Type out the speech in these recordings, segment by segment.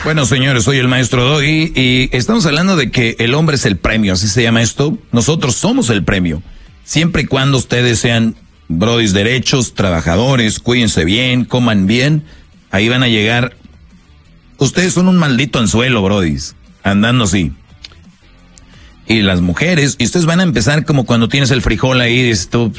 Bueno, señores, soy el maestro Doggy y estamos hablando de que el hombre es el premio, así se llama esto. Nosotros somos el premio. Siempre y cuando ustedes sean brodis derechos, trabajadores, cuídense bien, coman bien, ahí van a llegar. Ustedes son un maldito anzuelo, brodis, andando así. Y las mujeres, y ustedes van a empezar como cuando tienes el frijol ahí, esto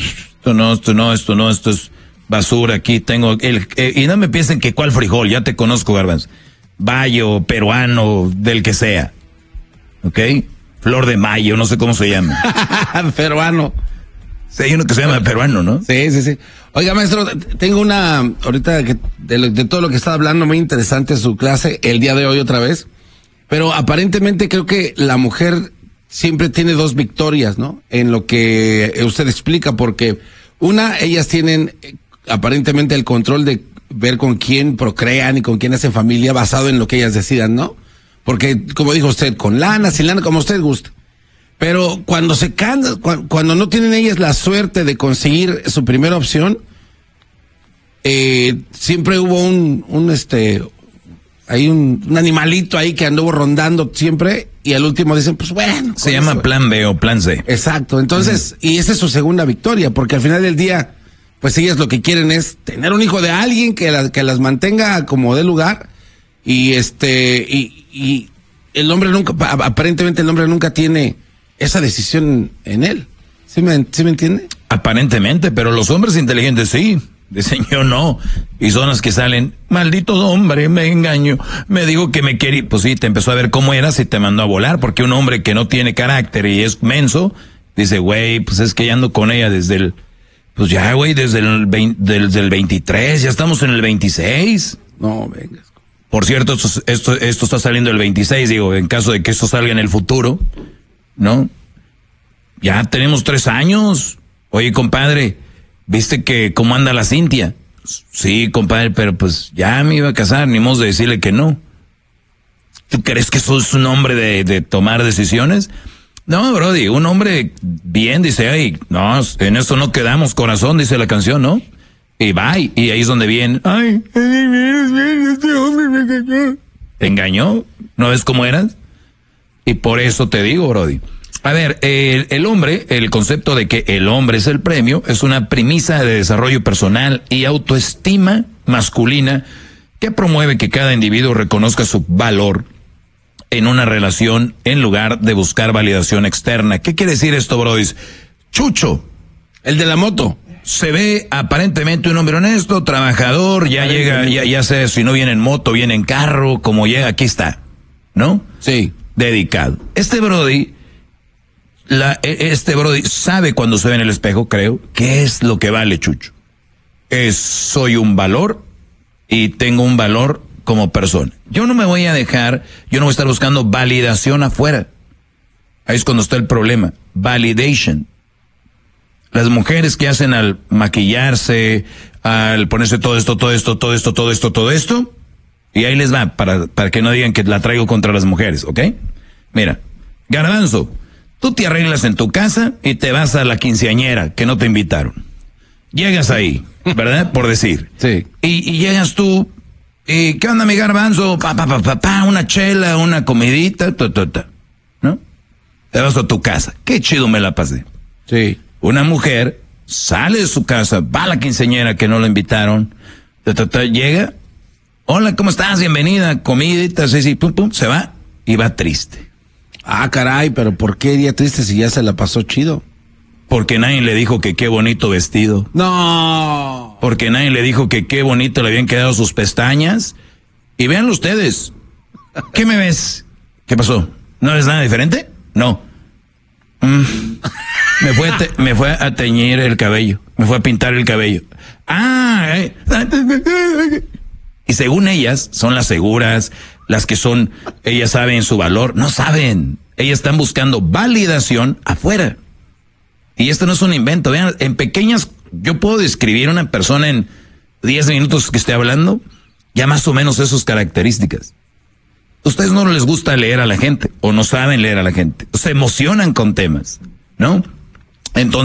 es basura, aquí tengo y no me piensen que cuál frijol, ya te conozco, Garbanzo. Bayo, peruano, del que sea. ¿Ok? Flor de mayo, no sé cómo se llama. Peruano. Sí, hay uno que se llama peruano, ¿no? Sí. Oiga, maestro, tengo ahorita de todo lo que está hablando, muy interesante su clase, el día de hoy otra vez. Pero aparentemente creo que la mujer siempre tiene dos victorias, ¿no? En lo que usted explica, porque ellas tienen aparentemente el control de ver con quién procrean y con quién hacen familia basado en lo que ellas decidan, ¿no? Porque, como dijo usted, con lana, sin lana, como usted guste. Pero cuando se cansan, cuando no tienen ellas la suerte de conseguir su primera opción, siempre hubo un animalito ahí que anduvo rondando siempre y al último dicen, pues bueno. Se llama plan B o plan C. Exacto, entonces, y esa es su segunda victoria, porque al final del día, pues ellas lo que quieren es tener un hijo de alguien que las mantenga como de lugar y el hombre aparentemente el hombre nunca tiene esa decisión en él. ¿Sí me entiende? Aparentemente, pero los hombres inteligentes sí. Dicen yo no. Y son los que salen, maldito hombre, me engañó, me dijo que me quería. Pues sí, te empezó a ver cómo eras y te mandó a volar, porque un hombre que no tiene carácter y es menso, dice, güey, pues es que ya ando con ella desde el 23, ya estamos en el 26. No, venga. Por cierto, esto está saliendo el 26, digo, en caso de que esto salga en el futuro, ¿no? Ya tenemos 3 años. Oye, compadre, ¿viste que cómo anda la Cintia? Sí, compadre, pero pues ya me iba a casar, ni modo de decirle que no. ¿Tú crees que sos un hombre de tomar decisiones? No, brody, un hombre bien dice, ay, no, en eso no quedamos, corazón, dice la canción, ¿no? Y bye, y ahí es donde viene, ay, este hombre me engañó. ¿Te engañó? ¿No ves cómo eras? Y por eso te digo, brody. A ver, el hombre, el concepto de que el hombre es el premio, es una premisa de desarrollo personal y autoestima masculina que promueve que cada individuo reconozca su valor en una relación en lugar de buscar validación externa. ¿Qué quiere decir esto, brody? Chucho, el de la moto. Se ve aparentemente un hombre honesto, trabajador, ya llega, ya sé, si no viene en moto, viene en carro, como llega, aquí está, ¿no? Sí. Dedicado. Este brody sabe cuando se ve en el espejo, creo, qué es lo que vale, Chucho. Soy un valor y tengo un valor como persona. Yo no me voy a dejar, yo no voy a estar buscando validación afuera. Ahí es cuando está el problema. Validation. Las mujeres que hacen al maquillarse, al ponerse todo esto, y ahí les va, para que no digan que la traigo contra las mujeres, ¿ok? Mira, Garbanzo, tú te arreglas en tu casa y te vas a la quinceañera que no te invitaron. Llegas ahí, ¿verdad? Por decir. Sí. Y llegas tú, y ¿qué onda, mi Garbanzo? Una chela, una comidita, ¿no? Te vas a tu casa. Qué chido me la pasé. Sí. Una mujer sale de su casa, va a la quinceañera que no la invitaron, llega, hola, ¿cómo estás? Bienvenida, comidita, sí, pum, se va y va triste. Ah, caray, pero ¿por qué iría triste si ya se la pasó chido? Porque nadie le dijo que qué bonito vestido. No. Porque nadie le dijo que qué bonito le habían quedado sus pestañas. Y véanlo ustedes. ¿Qué me ves? ¿Qué pasó? ¿No ves nada diferente? No. Me fue a teñir el cabello. Me fue a pintar el cabello. Y según ellas, son las seguras, las que ellas saben su valor. No saben. Ellas están buscando validación afuera. Y esto no es un invento. Vean, en pequeñas, yo puedo describir a una persona en 10 minutos que esté hablando, ya más o menos esas características. Ustedes no les gusta leer a la gente, o no saben leer a la gente. Se emocionan con temas, ¿no? Entonces,